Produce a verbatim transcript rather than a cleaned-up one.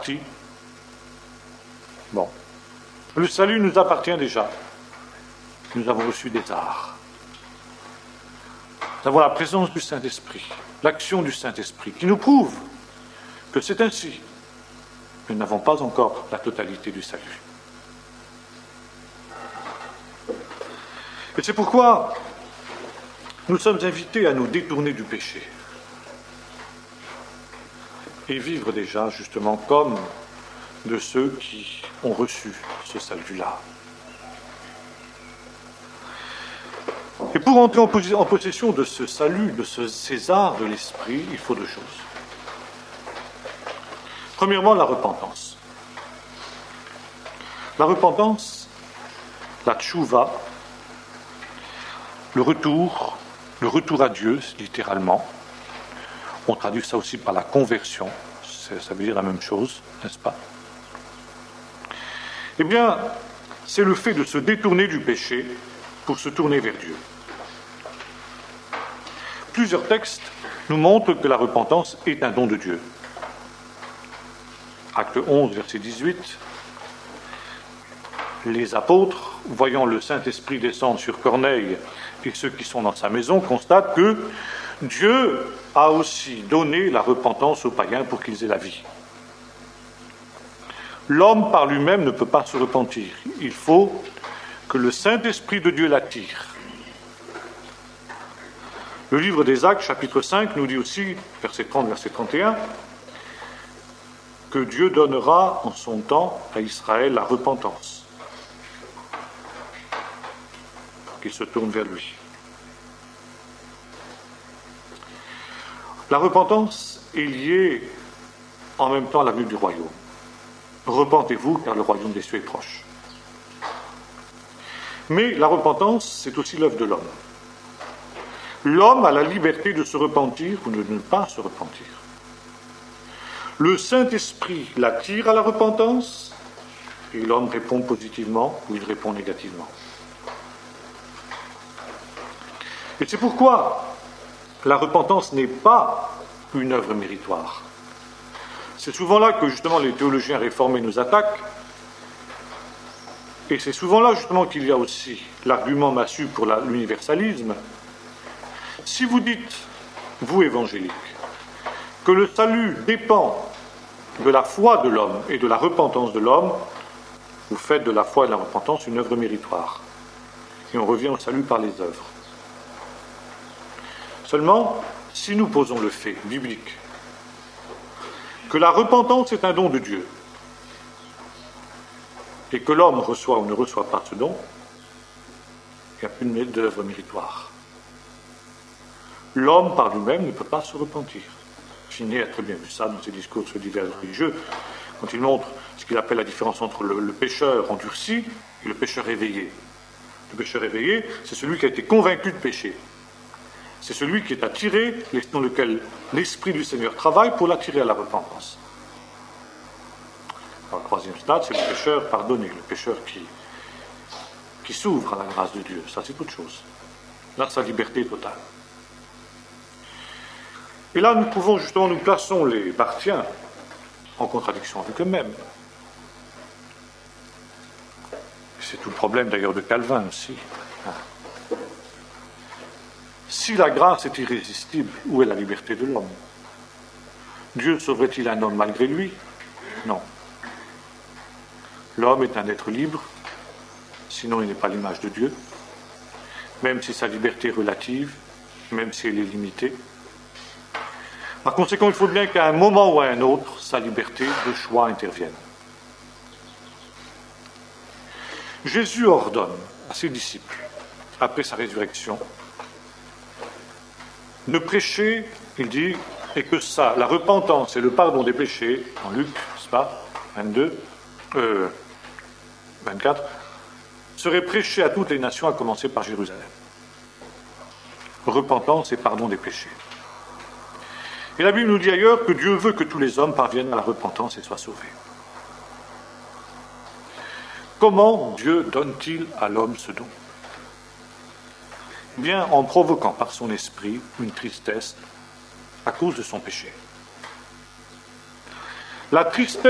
partie. Bon. Le salut nous appartient déjà. Nous avons reçu des arts. Nous avons la présence du Saint-Esprit, l'action du Saint-Esprit, qui nous prouve que c'est ainsi. Nous n'avons pas encore la totalité du salut. Et c'est pourquoi nous sommes invités à nous détourner du péché et vivre déjà justement comme de ceux qui ont reçu ce salut-là. Et pour entrer en, pos- en possession de ce salut, de ce César de l'Esprit, il faut deux choses. Premièrement, la repentance. La repentance, la tchouva, le retour, le retour à Dieu, littéralement. On traduit ça aussi par la conversion, c'est, ça veut dire la même chose, n'est-ce pas? Eh bien, c'est le fait de se détourner du péché pour se tourner vers Dieu. Plusieurs textes nous montrent que la repentance est un don de Dieu. Acte onze, verset dix-huit. Les apôtres, voyant le Saint-Esprit descendre sur Corneille et ceux qui sont dans sa maison, constatent que Dieu a aussi donné la repentance aux païens pour qu'ils aient la vie. L'homme par lui-même ne peut pas se repentir. Il faut que le Saint-Esprit de Dieu l'attire. Le livre des Actes, chapitre cinq, nous dit aussi, verset trente, verset trente et un, que Dieu donnera en son temps à Israël la repentance, pour qu'il se tourne vers lui. La repentance est liée en même temps à la venue du royaume. Repentez-vous, car le royaume des cieux est proche. Mais la repentance, c'est aussi l'œuvre de l'homme. L'homme a la liberté de se repentir ou de ne pas se repentir. Le Saint-Esprit l'attire à la repentance, et l'homme répond positivement ou il répond négativement. Et c'est pourquoi la repentance n'est pas une œuvre méritoire. C'est souvent là que justement les théologiens réformés nous attaquent, et c'est souvent là justement qu'il y a aussi l'argument massu pour la, l'universalisme. Si vous dites, vous évangéliques, que le salut dépend de la foi de l'homme et de la repentance de l'homme, vous faites de la foi et de la repentance une œuvre méritoire. Et on revient au salut par les œuvres. Seulement, si nous posons le fait biblique que la repentance est un don de Dieu et que l'homme reçoit ou ne reçoit pas ce don, il n'y a plus d'œuvre méritoire. L'homme par lui-même ne peut pas se repentir. Finet a très bien vu ça dans ses discours sur divers religieux, quand il montre ce qu'il appelle la différence entre le, le pécheur endurci et le pécheur éveillé. Le pécheur éveillé, c'est celui qui a été convaincu de pécher. C'est celui qui est attiré, dans lequel l'Esprit du Seigneur travaille pour l'attirer à la repentance. Alors, le troisième stade, c'est le pécheur pardonné, le pécheur qui, qui s'ouvre à la grâce de Dieu. Ça, c'est autre chose. Là, sa liberté totale. Et là, nous pouvons justement, nous plaçons les Barthiens en contradiction avec eux-mêmes. C'est tout le problème d'ailleurs de Calvin aussi. Si la grâce est irrésistible, où est la liberté de l'homme? Dieu sauverait-il un homme malgré lui? Non. L'homme est un être libre, sinon il n'est pas l'image de Dieu, même si sa liberté est relative, même si elle est limitée. Par conséquent, il faut bien qu'à un moment ou à un autre, sa liberté de choix intervienne. Jésus ordonne à ses disciples, après sa résurrection, de prêcher, il dit, et que ça, la repentance et le pardon des péchés, en Luc, n'est-ce pas, vingt-deux, euh, vingt-quatre, seraient prêchés à toutes les nations, à commencer par Jérusalem. Repentance et pardon des péchés. Et la Bible nous dit ailleurs que Dieu veut que tous les hommes parviennent à la repentance et soient sauvés. Comment Dieu donne-t-il à l'homme ce don? Bien, en provoquant par son esprit une tristesse à cause de son péché. La tristesse